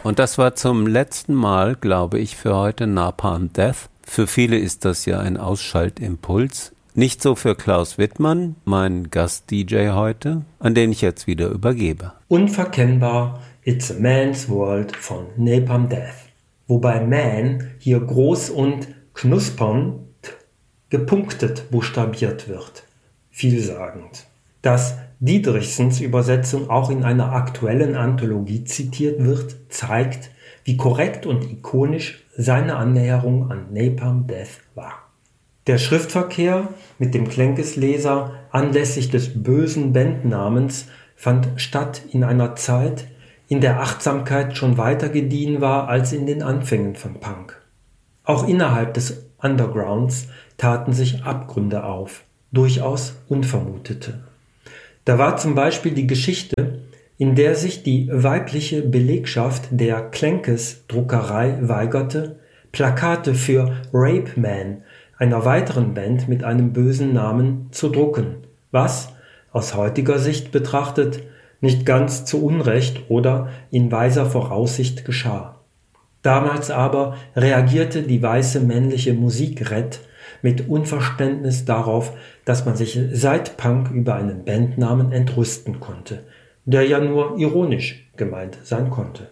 Und das war zum letzten Mal, glaube ich, für heute Napalm Death. Für viele ist das ja ein Ausschaltimpuls. Nicht so für Klaus Wittmann, mein Gast-DJ heute, an den ich jetzt wieder übergebe. Unverkennbar It's a Man's World von Napalm Death. Wobei Man hier groß und knuspernd gepunktet buchstabiert wird. Vielsagend. Dass Dietrichsens Übersetzung auch in einer aktuellen Anthologie zitiert wird, zeigt, wie korrekt und ikonisch seine Annäherung an Napalm Death war. Der Schriftverkehr mit dem Klenkes-Leser anlässlich des bösen Bandnamens fand statt in einer Zeit, in der Achtsamkeit schon weiter gediehen war als in den Anfängen von Punk. Auch innerhalb des Undergrounds taten sich Abgründe auf, durchaus unvermutete. Da war zum Beispiel die Geschichte, in der sich die weibliche Belegschaft der Klenkes-Druckerei weigerte, Plakate für Rape Man, einer weiteren Band mit einem bösen Namen, zu drucken, was, aus heutiger Sicht betrachtet, nicht ganz zu Unrecht oder in weiser Voraussicht geschah. Damals aber reagierte die weiße männliche Musikret mit Unverständnis darauf, dass man sich seit Punk über einen Bandnamen entrüsten konnte, der ja nur ironisch gemeint sein konnte.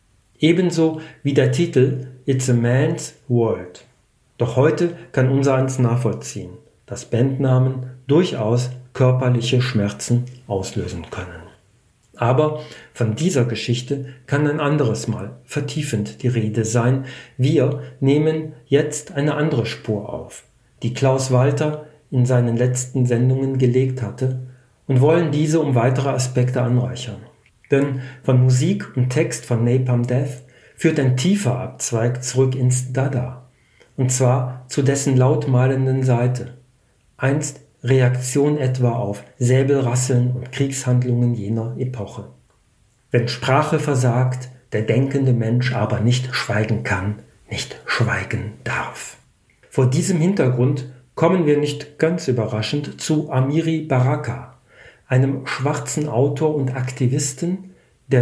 Ebenso wie der Titel It's a Man's World. Doch heute kann unsereins nachvollziehen, dass Bandnamen durchaus körperliche Schmerzen auslösen können. Aber von dieser Geschichte kann ein anderes Mal vertiefend die Rede sein. Wir nehmen jetzt eine andere Spur auf, die Klaus Walter in seinen letzten Sendungen gelegt hatte, und wollen diese um weitere Aspekte anreichern. Denn von Musik und Text von Napalm Death führt ein tiefer Abzweig zurück ins Dada, und zwar zu dessen lautmalenden Seite. Einst Reaktion etwa auf Säbelrasseln und Kriegshandlungen jener Epoche. Wenn Sprache versagt, der denkende Mensch aber nicht schweigen kann, nicht schweigen darf. Vor diesem Hintergrund kommen wir nicht ganz überraschend zu Amiri Baraka, einem schwarzen Autor und Aktivisten, der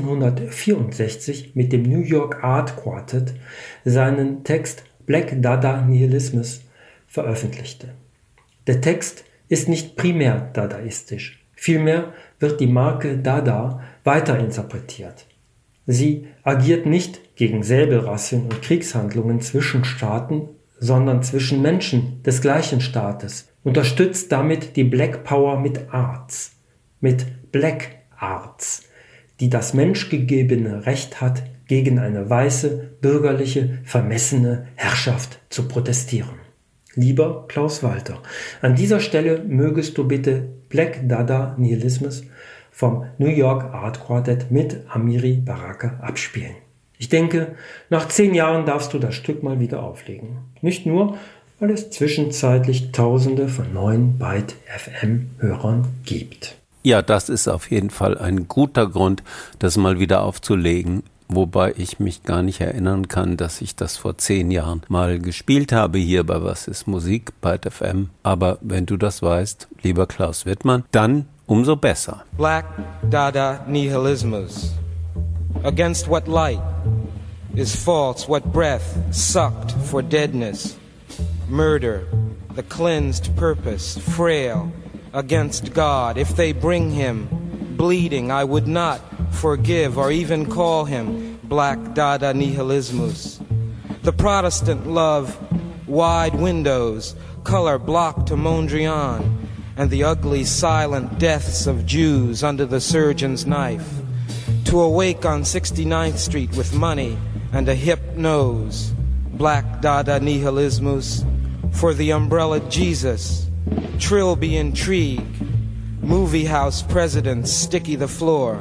1964 mit dem New York Art Quartet seinen Text Black Dada Nihilismus veröffentlichte. Der Text ist nicht primär dadaistisch, vielmehr wird die Marke Dada weiterinterpretiert. Sie agiert nicht gegen Säbelrasseln und Kriegshandlungen zwischen Staaten, sondern zwischen Menschen des gleichen Staates, unterstützt damit die Black Power mit Arts, mit Black Arts, die das menschgegebene Recht hat, gegen eine weiße, bürgerliche, vermessene Herrschaft zu protestieren. Lieber Klaus Walter, an dieser Stelle mögest du bitte Black Dada Nihilismus vom New York Art Quartet mit Amiri Baraka abspielen. Ich denke, nach 10 Jahren darfst du das Stück mal wieder auflegen. Nicht nur, weil es zwischenzeitlich Tausende von neuen Byte FM-Hörern gibt. Ja, das ist auf jeden Fall ein guter Grund, das mal wieder aufzulegen. Wobei ich mich gar nicht erinnern kann, dass ich das vor 10 Jahren mal gespielt habe hier bei Was ist Musik, Byte FM. Aber wenn du das weißt, lieber Klaus Wittmann, dann umso besser. Black Dada Nihilismus. Against what light is false, what breath sucked for deadness. Murder, the cleansed purpose, frail, against God. If they bring him bleeding, I would not forgive or even call him Black Dada Nihilismus. The Protestant love wide windows, color blocked to Mondrian, and the ugly silent deaths of Jews under the surgeon's knife. To awake on 69th Street with money and a hip nose, Black Dada Nihilismus. For the umbrella Jesus, Trilby intrigue, movie house presidents sticky the floor,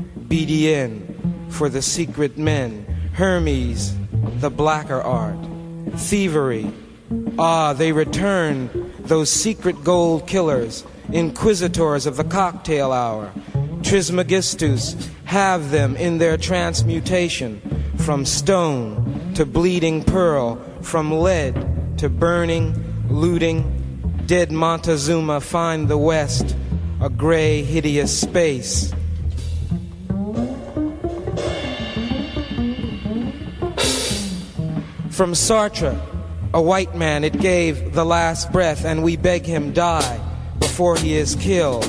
BDN for the secret men, Hermes, the blacker art, thievery. Ah, they return, those secret gold killers, inquisitors of the cocktail hour. Trismegistus, have them in their transmutation, from stone to bleeding pearl, from lead to burning, looting. Dead Montezuma find the West, a gray, hideous space. From Sartre, a white man, it gave the last breath, and we beg him die before he is killed.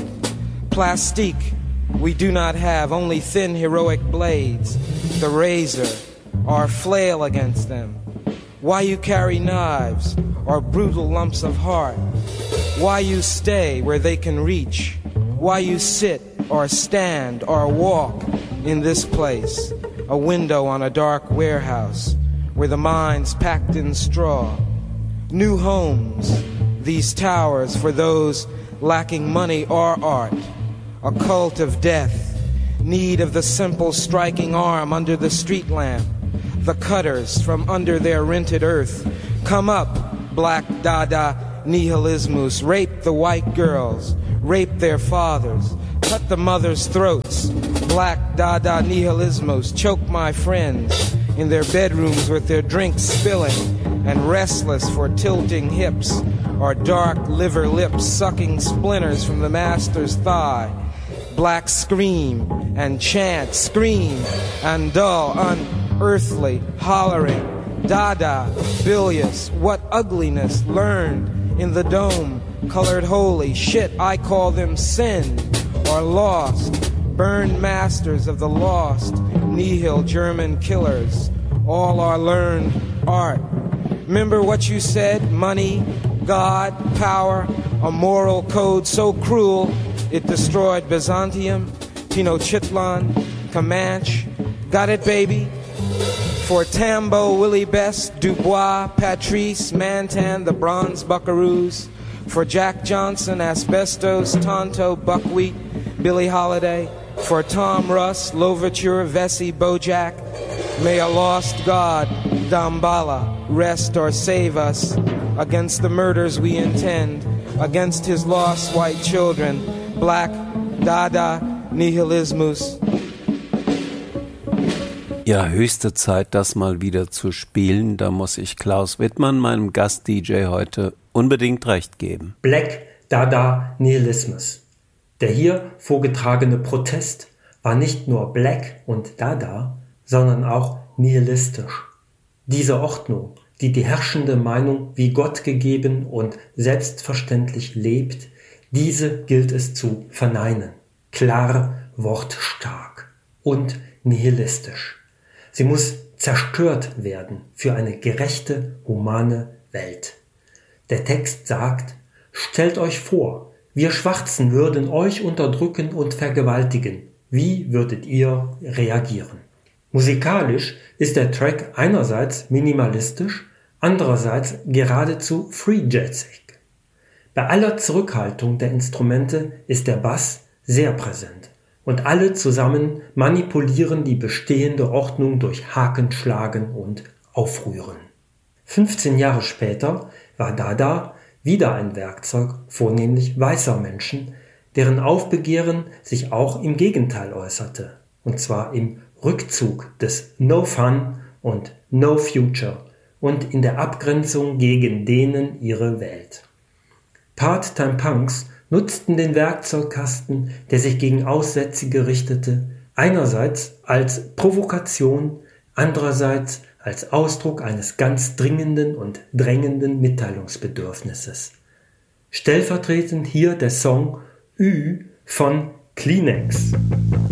Plastique, we do not have, only thin heroic blades, the razor, our flail against them. Why you carry knives, or brutal lumps of heart? Why you stay where they can reach? Why you sit, or stand, or walk in this place, a window on a dark warehouse, where the mind's packed in straw? New homes, these towers for those lacking money or art, a cult of death, need of the simple striking arm under the street lamp, the cutters from under their rented earth. Come up, black Dada nihilismus, rape the white girls, rape their fathers, cut the mothers' throats, black Dada nihilismus, choke my friends in their bedrooms with their drinks spilling, and restless for tilting hips, or dark liver lips sucking splinters from the master's thigh. Black scream and chant, scream and dull, unearthly hollering. Dada, bilious, what ugliness learned in the dome, colored holy. Shit, I call them sin or lost, burned masters of the lost, nihil German killers. All are learned art. Remember what you said? Money, God, power, a moral code so cruel it destroyed Byzantium, Tenochtitlan, Comanche. Got it, baby? For Tambo, Willie Best, Dubois, Patrice, Mantan, the Bronze Buckaroos. For Jack Johnson, Asbestos, Tonto, Buckwheat, Billie Holiday. For Tom Russ, Louverture, Vesey, Bojack. May a lost god, Damballa, rest or save us against the murders we intend, against his lost white children, black Dada Nihilismus. Ja, höchste Zeit, das mal wieder zu spielen. Da muss ich Klaus Wittmann, meinem Gast-DJ heute, unbedingt recht geben. Black Dada Nihilismus. Der hier vorgetragene Protest war nicht nur Black und Dada, sondern auch nihilistisch. Diese Ordnung, die die herrschende Meinung wie Gott gegeben und selbstverständlich lebt, diese gilt es zu verneinen. Klar, wortstark und nihilistisch. Sie muss zerstört werden für eine gerechte, humane Welt. Der Text sagt: Stellt euch vor, wir Schwarzen würden euch unterdrücken und vergewaltigen. Wie würdet ihr reagieren? Musikalisch ist der Track einerseits minimalistisch, andererseits geradezu free-jazzig. Bei aller Zurückhaltung der Instrumente ist der Bass sehr präsent und alle zusammen manipulieren die bestehende Ordnung durch Hakenschlagen und Aufrühren. 15 Jahre später war Dada wieder ein Werkzeug vornehmlich weißer Menschen, deren Aufbegehren sich auch im Gegenteil äußerte, und zwar im Rückzug des No Fun und No Future und in der Abgrenzung gegen denen ihre Welt. Part-Time Punks nutzten den Werkzeugkasten, der sich gegen Aussätzige richtete, einerseits als Provokation, andererseits als Ausdruck eines ganz dringenden und drängenden Mitteilungsbedürfnisses. Stellvertretend hier der Song Ü von Kleenex.